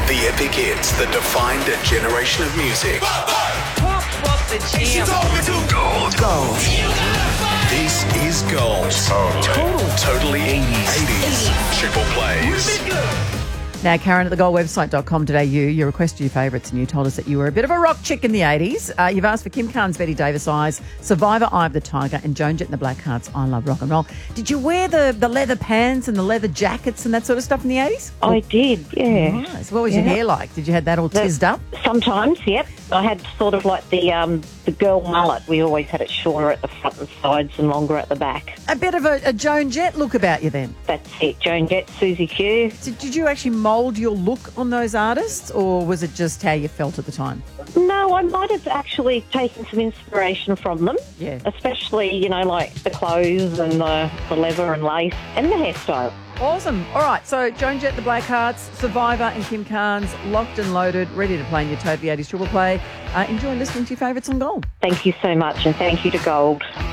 The epic hits that defined a generation of music. Pop was the jam. Gold. This is Gold. Totally 80s. Triple plays. Now, Karen, at thegoldwebsite.com.au, you requested your favourites and you told us that you were a bit of a rock chick in the 80s. You've asked for Kim Carnes' Betty Davis Eyes, Survivor Eye of the Tiger and Joan Jett and the Blackhearts' I Love Rock and Roll. Did you wear the leather pants and the leather jackets and that sort of stuff in the 80s? I did, yeah. Nice. What was your hair like? Did you have that all tizzed up? Sometimes, yep. I had sort of like the girl mullet. We always had it shorter at the front and sides and longer at the back. A bit of a Joan Jett look about you then? That's it. Joan Jett, Susie Q. Did you actually mould your look on those artists or was it just how you felt at the time? No, I might have actually taken some inspiration from them. Yeah. Especially, you know, like the clothes and the leather and lace and the hairstyle. Awesome. All right, so Joan Jett, the Blackhearts, Survivor and Kim Carnes, locked and loaded, ready to play in your Totally 80s Triple Play. Enjoy listening to your favourites on Gold. Thank you so much and thank you to Gold.